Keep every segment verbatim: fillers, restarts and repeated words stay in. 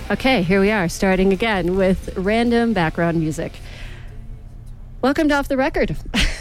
Okay, here we are, starting again with random background music. Welcome to Off the Record.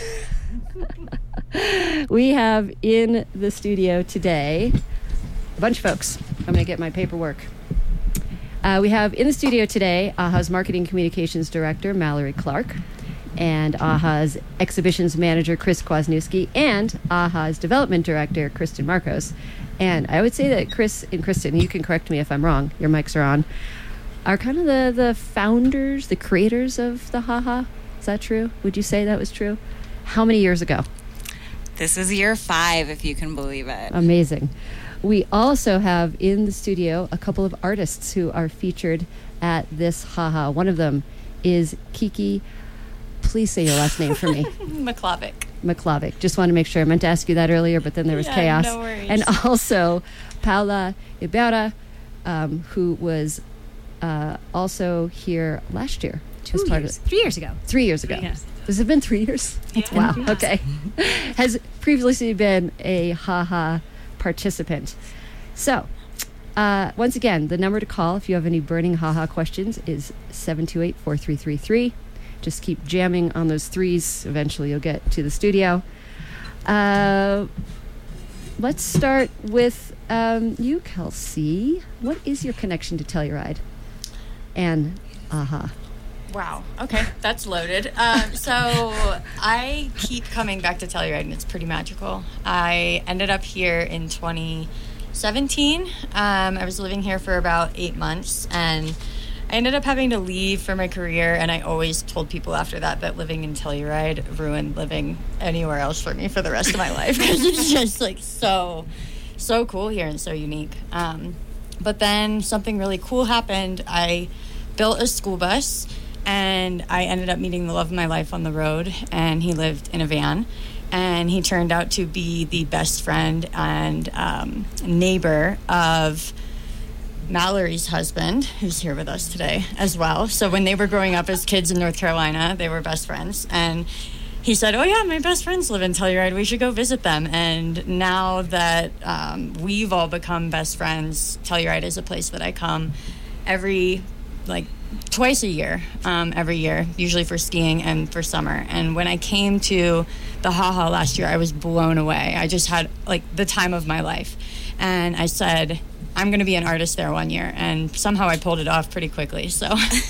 We have in the studio today a bunch of folks. I'm going to get my paperwork. Uh, we have in the studio today A H A's Marketing Communications Director, Mallory Clark, and A H A's Exhibitions Manager, Chris Kwasniewski, and A H A's Development Director, Kristen Marcos. And I would say that Chris and Kristen, you can correct me if I'm wrong, your mics are on, are kind of the, the founders, the creators of the A H A. Is that true? Would you say that was true? How many years ago? This is year five, if you can believe it. Amazing. We also have in the studio a couple of artists who are featured at this A H A. One of them is Kiki. Please say your last name for me. McClavick. McClavick. Just want to make sure. I meant to ask you that earlier, but then there was yeah, chaos. No worries. And also Paula Ibarra, um, who was uh, also here last year. Two as part years. Of, three years ago. Three years ago. Yes. Has it been three years? It's Wow. been three Okay. Has previously been a A H A participant. So, uh, once again, the number to call if you have any burning A H A questions is seven two eight, four three three three. Just keep jamming on those threes. Eventually you'll get to the studio. Uh, let's start with um, you, Kelsey. What is your connection to Telluride and A H A? Wow. Okay, that's loaded. Um, so I keep coming back to Telluride, and it's pretty magical. I ended up here in twenty seventeen. Um, I was living here for about eight months, and I ended up having to leave for my career, and I always told people after that that living in Telluride ruined living anywhere else for me for the rest of my life, because it's just like so, so cool here and so unique. Um, but then something really cool happened. I built a school bus, and I ended up meeting the love of my life on the road, and he lived in a van. And he turned out to be the best friend and um, neighbor of Mallory's husband, who's here with us today as well. So when they were growing up as kids in North Carolina, they were best friends. And he said, oh, yeah, my best friends live in Telluride. We should go visit them. And now that um, we've all become best friends, Telluride is a place that I come every, like, twice a year, um, every year, usually for skiing and for summer. And when I came to the A H A last year, I was blown away. I just had, like, the time of my life. And I said, I'm going to be an artist there one year. And somehow I pulled it off pretty quickly, so.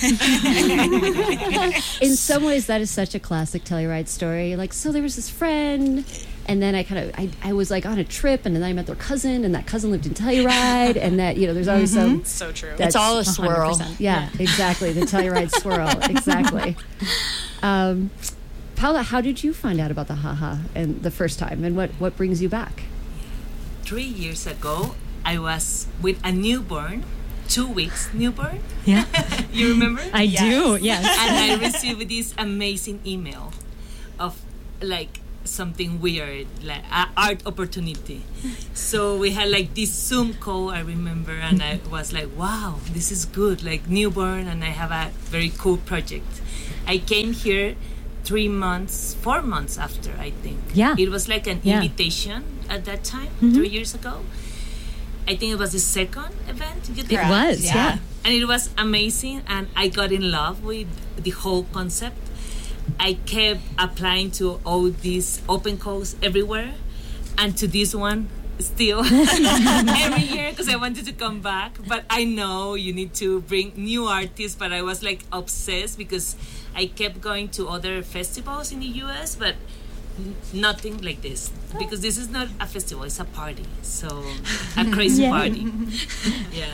In some ways, that is such a classic Telluride story. Like, so there was this friend, and then I kind of, I, I was like on a trip, and then I met their cousin, and that cousin lived in Telluride, and that, you know, there's always mm-hmm. some. So true. It's all a swirl. Yeah, yeah, exactly. The Telluride swirl. Exactly. Um, Paula, how did you find out about the A H A and the first time, and what, what brings you back? Three years ago, I was with a newborn, two weeks newborn. Yeah. You remember? I Yes. do, yes. And I received this amazing email of like something weird, like a art opportunity. So we had like this Zoom call, I remember, and I was like, wow, this is good, like newborn, and I have a very cool project. I came here three months, four months after, I think. Yeah. It was like an Yeah. invitation at that time, Mm-hmm. three years ago. I think it was the second event you did. It was, yeah. Yeah. And it was amazing, and I got in love with the whole concept. I kept applying to all these open calls everywhere, and to this one still every year because I wanted to come back. But I know you need to bring new artists, but I was like obsessed because I kept going to other festivals in the U S, but n- nothing like this, because this is not a festival, it's a party. So a crazy Yeah. party. Yeah.